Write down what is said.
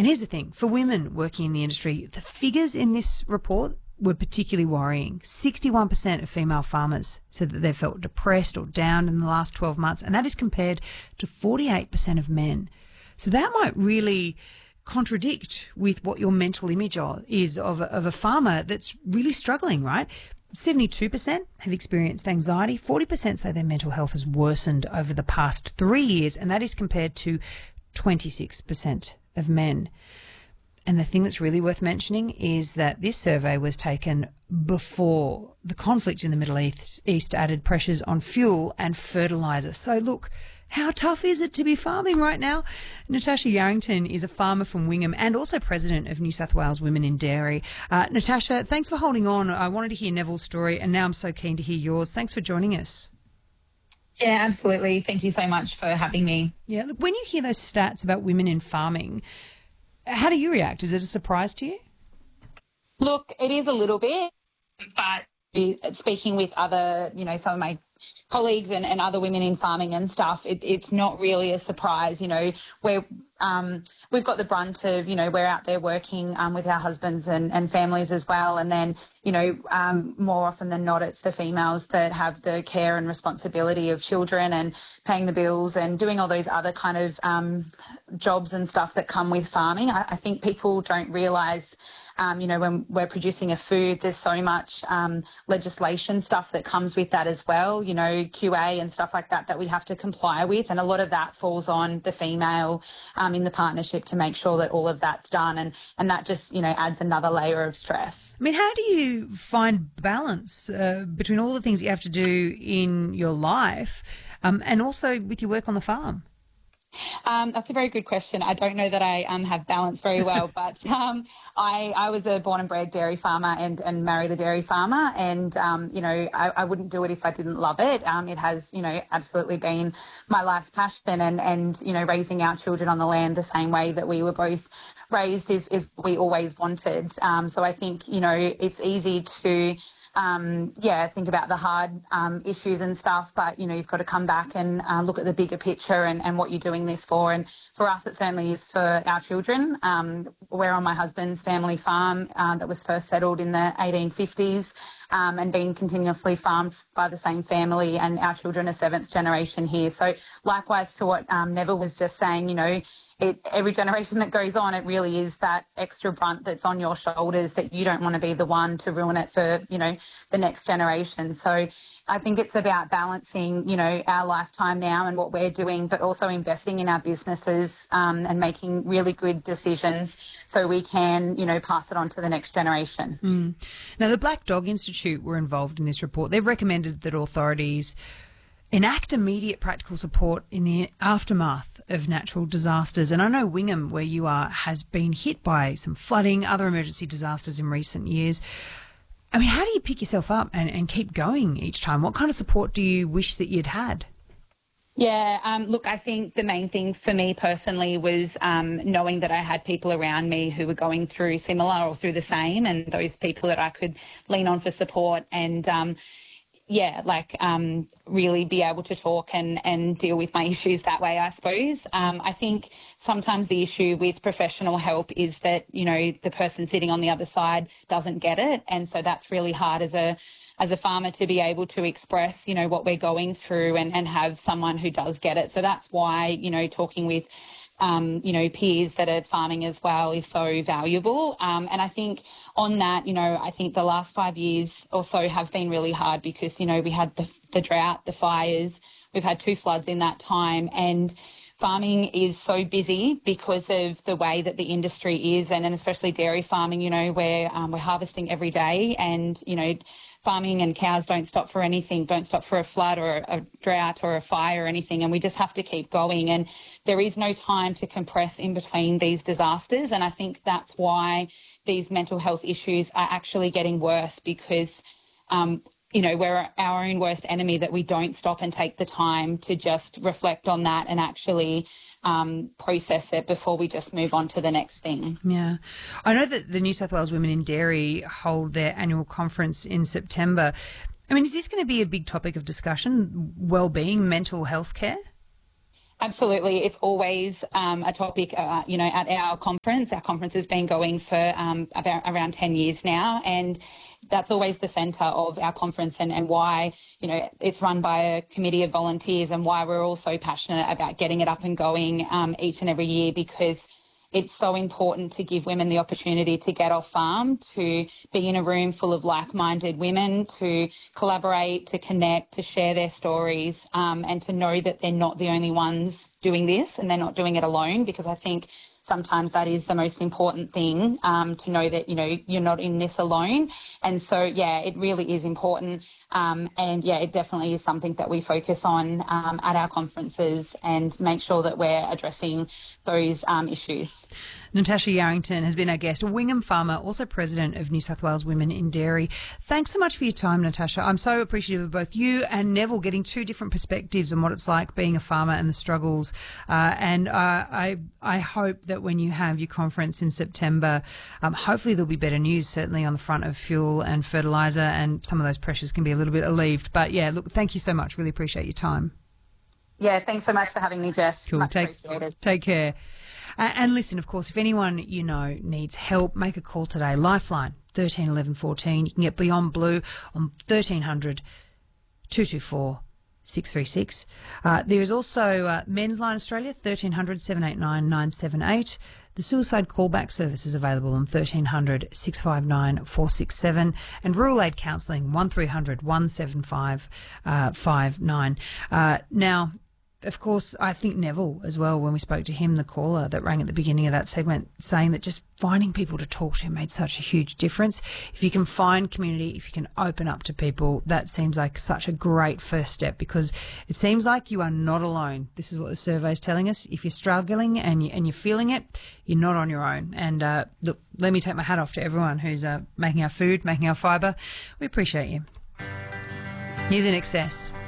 And here's the thing, for women working in the industry, the figures in this report were particularly worrying. 61% of female farmers said that they felt depressed or down in the last 12 months, and that is compared to 48% of men. So that might really contradict with what your mental image is of a farmer that's really struggling, right? 72% have experienced anxiety. 40% say their mental health has worsened over the past 3 years, and that is compared to 26% of men. And the thing that's really worth mentioning is that this survey was taken before the conflict in the Middle East added pressures on fuel and fertiliser. So look, how tough is it to be farming right now? Natasha Yarrington is a farmer from Wingham and also president of New South Wales Women in Dairy. Natasha, thanks for holding on. I wanted to hear Neville's story and now I'm so keen to hear yours. Thanks for joining us. Yeah, absolutely. Thank you so much for having me. Yeah, look, when you hear those stats about women in farming, how do you react? Is it a surprise to you? Look, it is a little bit, but speaking with other, some of my colleagues and other women in farming and stuff, it's not really a surprise. We've got the brunt of, we're out there working with our husbands and families as well. And then, more often than not, it's the females that have the care and responsibility of children and paying the bills and doing all those other kind of jobs and stuff that come with farming. I think people don't realise when we're producing a food, there's so much legislation stuff that comes with that as well, QA and stuff like that we have to comply with. And a lot of that falls on the female in the partnership to make sure that all of that's done. And that just, adds another layer of stress. I mean, how do you find balance between all the things you have to do in your life and also with your work on the farm? That's a very good question. I don't know that I have balance very well, but I was a born and bred dairy farmer and married a dairy farmer, and I wouldn't do it if I didn't love it. It has absolutely been my life's passion, and raising our children on the land the same way that we were both raised is what we always wanted. So I think it's easy to think about the hard issues and stuff, but you've got to come back and look at the bigger picture and what you're doing this for. And for us, it certainly is for our children. We're on my husband's family farm that was first settled in the 1850s and been continuously farmed by the same family, and our children are seventh generation here. So likewise to what Neville was just saying, every generation that goes on, it really is that extra brunt that's on your shoulders that you don't want to be the one to ruin it for, the next generation. So I think it's about balancing, our lifetime now and what we're doing, but also investing in our businesses and making really good decisions so we can, pass it on to the next generation. Now, the Black Dog Institute were involved in this report. They've recommended that authorities enact immediate practical support in the aftermath of natural disasters. And I know Wingham, where you are, has been hit by some flooding, other emergency disasters in recent years. I mean, how do you pick yourself up and keep going each time? What kind of support do you wish that you'd had? Yeah, look, I think the main thing for me personally was knowing that I had people around me who were going through similar or through the same, and those people that I could lean on for support and really be able to talk and deal with my issues that way, I suppose. I think sometimes the issue with professional help is that, the person sitting on the other side doesn't get it. And so that's really hard as a farmer to be able to express, what we're going through and have someone who does get it. So that's why, talking with peers that are farming as well is so valuable. And I think on that, I think the last 5 years also have been really hard because, we had the drought, the fires, we've had 2 floods in that time, and farming is so busy because of the way that the industry is, and especially dairy farming, where we're harvesting every day, and, farming and cows don't stop for anything, don't stop for a flood or a drought or a fire or anything, and we just have to keep going. And there is no time to compress in between these disasters, and I think that's why these mental health issues are actually getting worse because, we're our own worst enemy, that we don't stop and take the time to just reflect on that and actually process it before we just move on to the next thing. Yeah. I know that the New South Wales Women in Dairy hold their annual conference in September. I mean, is this going to be a big topic of discussion, well-being, mental health care? Absolutely. It's always a topic, at our conference. Our conference has been going for around 10 years now, and that's always the centre of our conference and why, it's run by a committee of volunteers and why we're all so passionate about getting it up and going each and every year, because it's so important to give women the opportunity to get off farm, to be in a room full of like-minded women, to collaborate, to connect, to share their stories, and to know that they're not the only ones doing this and they're not doing it alone, because I think sometimes that is the most important thing, to know that, you're not in this alone. And so, it really is important. It definitely is something that we focus on at our conferences and make sure that we're addressing those issues. Natasha Yarrington has been our guest, a Wingham farmer, also president of New South Wales Women in Dairy. Thanks so much for your time, Natasha. I'm so appreciative of both you and Neville getting two different perspectives on what it's like being a farmer and the struggles. I hope that when you have your conference in September, hopefully there'll be better news, certainly on the front of fuel and fertiliser, and some of those pressures can be a little bit alleviated. But thank you so much. Really appreciate your time. Yeah, thanks so much for having me, Jess. Cool. Much appreciated. Take care. And listen, of course, if anyone you know needs help, make a call today. Lifeline 13 11 14. You can get Beyond Blue on 1300 224 636. There is also Men's Line Australia 1300 789 978. The Suicide Callback Service is available on 1300 659 467, and Rural Aid Counselling 1300 175 59. Now, of course, I think Neville as well, when we spoke to him, the caller that rang at the beginning of that segment, saying that just finding people to talk to made such a huge difference. If you can find community, if you can open up to people, that seems like such a great first step, because it seems like you are not alone. This is what the survey is telling us. If you're struggling and you're feeling it, you're not on your own. And look, let me take my hat off to everyone who's making our food, making our fibre. We appreciate you. Here's In Excess.